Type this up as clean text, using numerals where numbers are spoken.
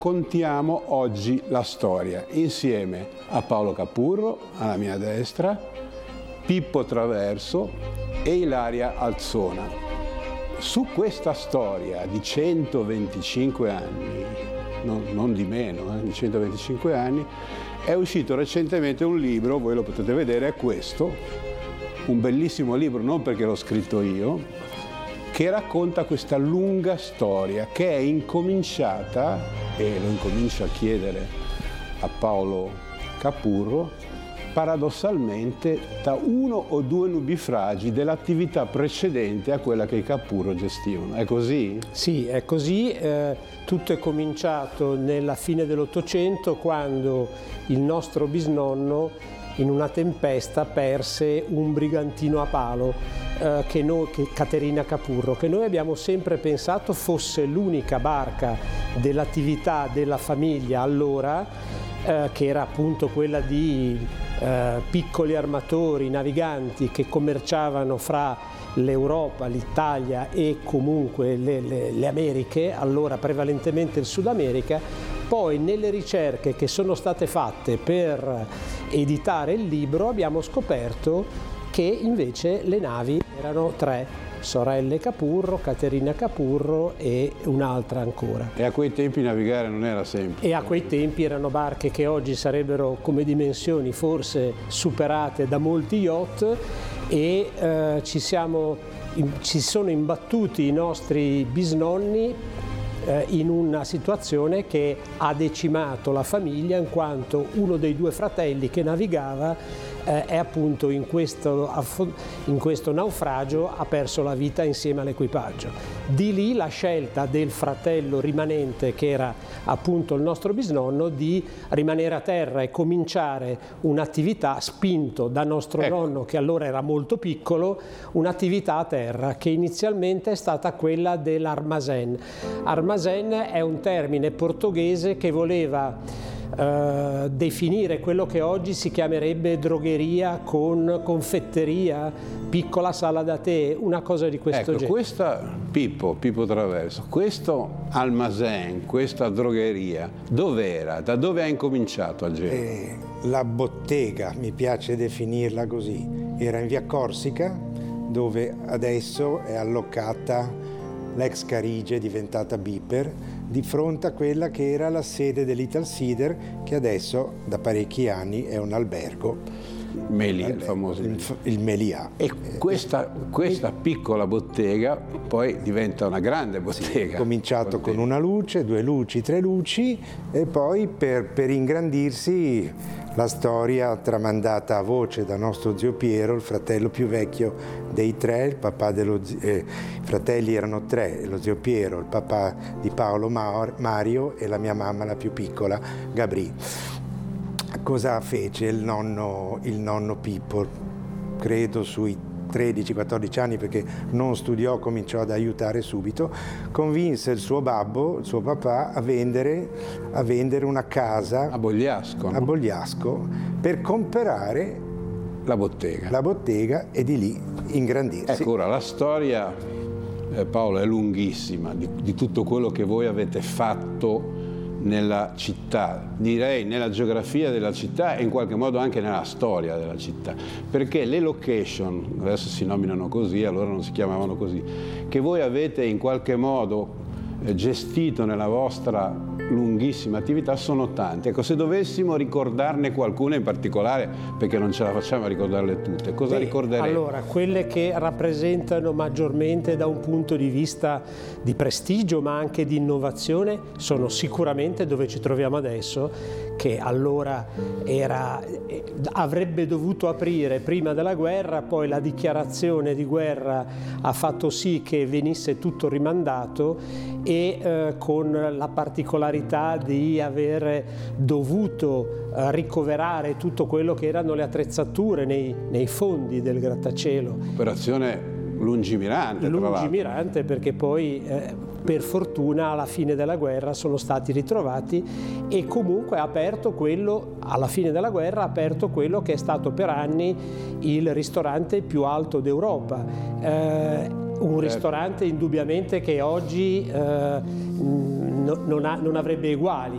Contiamo oggi la storia insieme a Paolo Capurro, alla mia destra, Pippo Traverso e Ilaria Alzona. Su questa storia di 125 anni, non di meno, di 125 anni, è uscito recentemente un libro, voi lo potete vedere, è questo, un bellissimo libro, non perché l'ho scritto io, che racconta questa lunga storia che è incominciata, e lo incomincio a chiedere a Paolo Capurro, paradossalmente da uno o due nubifragi dell'attività precedente a quella che i Capurro gestivano. È così? Sì, è così. Tutto è cominciato nella fine dell'Ottocento, quando il nostro bisnonno in una tempesta perse un brigantino a palo, Caterina Capurro, che noi abbiamo sempre pensato fosse l'unica barca dell'attività della famiglia allora, che era appunto quella di piccoli armatori, naviganti che commerciavano fra l'Europa, l'Italia e comunque le Americhe, allora prevalentemente il Sud America. Poi nelle ricerche che sono state fatte per editare il libro abbiamo scoperto che invece le navi erano tre: sorelle Capurro, Caterina Capurro e un'altra ancora. E a quei tempi navigare non era semplice. E a quei tempi erano barche che oggi sarebbero come dimensioni forse superate da molti yacht, e ci sono imbattuti i nostri bisnonni in una situazione che ha decimato la famiglia, in quanto uno dei due fratelli che navigava è appunto in questo naufragio ha perso la vita insieme all'equipaggio. Di lì la scelta del fratello rimanente, che era appunto il nostro bisnonno, di rimanere a terra e cominciare un'attività, spinto da nostro nonno, che allora era molto piccolo, un'attività a terra che inizialmente è stata quella dell'armazén. Armazén è un termine portoghese che voleva definire quello che oggi si chiamerebbe drogheria con confetteria, piccola sala da tè, una cosa di questo genere. Questa Pippo Traverso, questo almazén, questa drogheria, dov'era? Da dove ha incominciato a Genova? La bottega, mi piace definirla così, era in via Corsica, dove adesso è allocata l'ex Carige, diventata Biper, di fronte a quella che era la sede dell'Italsider, che adesso da parecchi anni è un albergo. Meli, il famoso il Melià. E questa piccola bottega poi diventa una grande bottega. Cominciato con una luce, due luci, tre luci, e poi per ingrandirsi la storia tramandata a voce da nostro zio Piero, il fratello più vecchio dei tre, il papà i fratelli erano tre, lo zio Piero, il papà di Paolo Mario e la mia mamma, la più piccola, Gabri. Cosa fece il nonno Pippo? Credo sui 13-14 anni, perché non studiò, cominciò ad aiutare subito, convinse il suo babbo, il suo papà, a vendere una casa a Bogliasco, no? A Bogliasco, per comprare la bottega e di lì ingrandirsi. Ecco, ora la storia, Paolo, è lunghissima di tutto quello che voi avete fatto nella città, direi nella geografia della città e in qualche modo anche nella storia della città, perché le location, adesso si nominano così, allora non si chiamavano così, che voi avete in qualche modo gestito nella vostra lunghissima attività sono tante. Ecco, se dovessimo ricordarne qualcuna in particolare, perché non ce la facciamo a ricordarle tutte, cosa ricorderemo? Allora, quelle che rappresentano maggiormente da un punto di vista di prestigio ma anche di innovazione sono sicuramente dove ci troviamo adesso, che allora avrebbe dovuto aprire prima della guerra, poi la dichiarazione di guerra ha fatto sì che venisse tutto rimandato, e con la particolarità di aver dovuto ricoverare tutto quello che erano le attrezzature nei fondi del grattacielo. Operazione lungimirante, perché poi per fortuna alla fine della guerra sono stati ritrovati, e comunque alla fine della guerra ha aperto quello che è stato per anni il ristorante più alto d'Europa. Un ristorante indubbiamente che oggi non avrebbe eguali.